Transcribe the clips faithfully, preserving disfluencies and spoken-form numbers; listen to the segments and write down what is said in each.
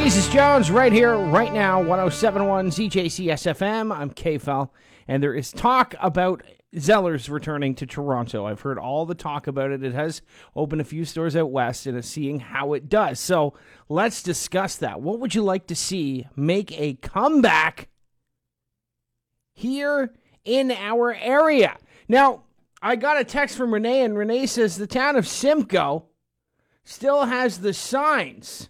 Jesus Jones right here, right now, one oh seven point one Z J C S F M. I'm K-Fel, and there is talk about Zellers returning to Toronto. I've heard all the talk about it. It has opened a few stores out west, and it's seeing how it does. So let's discuss that. What would you like to see make a comeback here in our area? Now, I got a text from Renee, and Renee says the town of Simcoe still has the signs.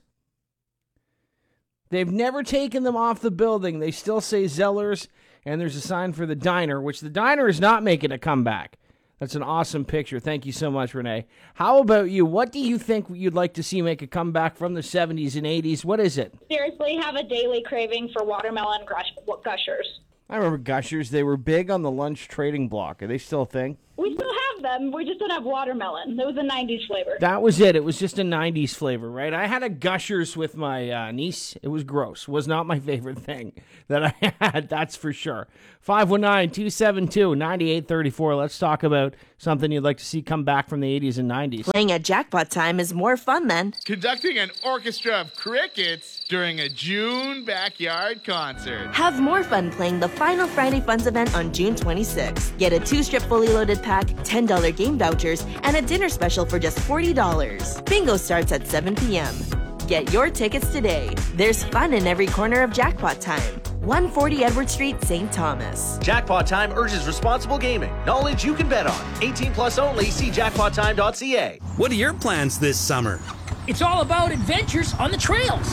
They've never taken them off the building. They still say Zellers, and there's a sign for the diner, which the diner is not making a comeback. That's an awesome picture. Thank you so much, Renee. How about you? What do you think you'd like to see make a comeback from the seventies and eighties? What is it? Seriously, have a daily craving for watermelon gush- gushers. I remember Gushers. They were big on the lunch trading block. Are they still a thing? We still have them. We just don't have watermelon. That was a nineties flavor. That was it. It was just a nineties flavor, right? I had a Gushers with my uh, niece. It was gross. It was not my favorite thing that I had, that's for sure. five one nine, two seven two, nine eight three four. Let's talk about something you'd like to see come back from the eighties and nineties. Playing at Jackpot Time is more fun than conducting an orchestra of crickets during a June backyard concert. Have more fun playing the Final Friday Funds event on June twenty-sixth. Get a two-strip fully loaded pack, ten dollars game vouchers, and a dinner special for just forty dollars. Bingo starts at seven p.m. Get your tickets today. There's fun in every corner of Jackpot Time. one forty Edward Street, Saint Thomas. Jackpot Time urges responsible gaming. Knowledge you can bet on. eighteen plus only. See jackpot time dot c a. What are your plans this summer? It's all about adventures on the trails.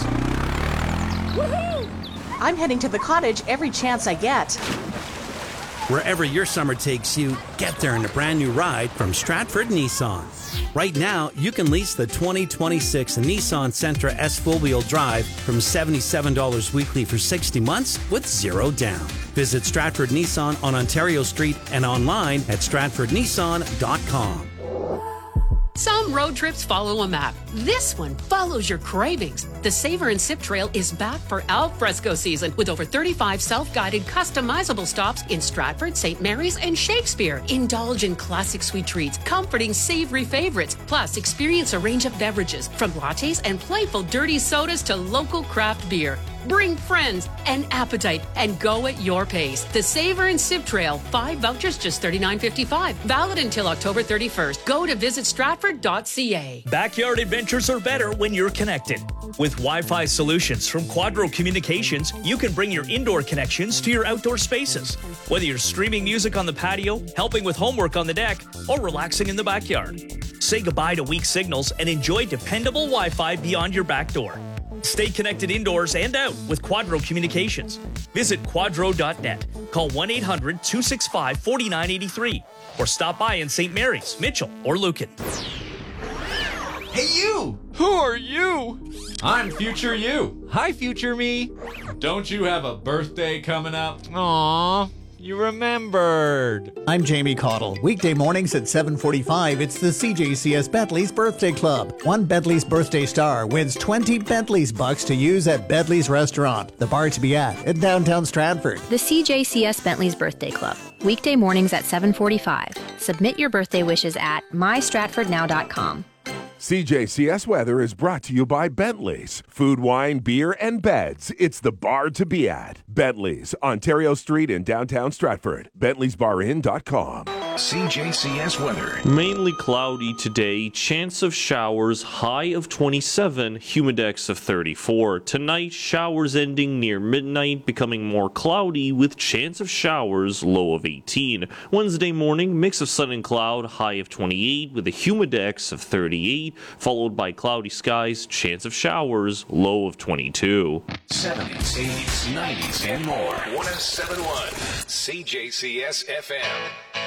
Woohoo! I'm heading to the cottage every chance I get. Wherever your summer takes you, get there in a brand new ride from Stratford Nissan. Right now, you can lease the twenty twenty-six Nissan Sentra S four-wheel drive from seventy-seven dollars weekly for sixty months with zero down. Visit Stratford Nissan on Ontario Street and online at stratford nissan dot com. Some road trips follow a map. This one follows your cravings. The Savor and Sip Trail is back for al fresco season with over thirty-five self-guided customizable stops in Stratford, Saint Mary's, and Shakespeare. Indulge in classic sweet treats, comforting savory favorites, plus experience a range of beverages from lattes and playful dirty sodas to local craft beer. Bring friends and appetite and go at your pace. The Savor and Sip Trail. Five vouchers, just thirty-nine fifty-five. Valid until October thirty-first. Go to visit stratford dot c a. Backyard adventures are better when you're connected. With Wi-Fi solutions from Quadro Communications, you can bring your indoor connections to your outdoor spaces. Whether you're streaming music on the patio, helping with homework on the deck, or relaxing in the backyard. Say goodbye to weak signals and enjoy dependable Wi-Fi beyond your back door. Stay connected indoors and out with Quadro Communications. Visit quadro dot net. Call one eight hundred, two six five, four nine eight three or stop by in Saint Mary's, Mitchell, or Lucan. Hey, you! Who are you? I'm future you. Hi, future me. Don't you have a birthday coming up? Aww. You remembered. I'm Jamie Cottle. Weekday mornings at seven forty-five, it's the C J C S Bentley's Birthday Club. One Bentley's birthday star wins twenty Bentley's bucks to use at Bentley's Restaurant, the bar to be at, in downtown Stratford. The C J C S Bentley's Birthday Club. Weekday mornings at seven forty-five. Submit your birthday wishes at my stratford now dot com. C J C S Weather is brought to you by Bentley's. Food, wine, beer, and beds. It's the bar to be at. Bentley's, Ontario Street in downtown Stratford. bentley's bar inn dot com. C J C S weather. Mainly cloudy today, chance of showers, high of twenty-seven, humidex of thirty-four. Tonight, showers ending near midnight, becoming more cloudy with chance of showers, low of eighteen. Wednesday morning, mix of sun and cloud, high of twenty-eight with a humidex of thirty-eight, followed by cloudy skies, chance of showers, low of twenty-two. seventies, eighties, nineties, and more. one oh seven point one C J C S F M.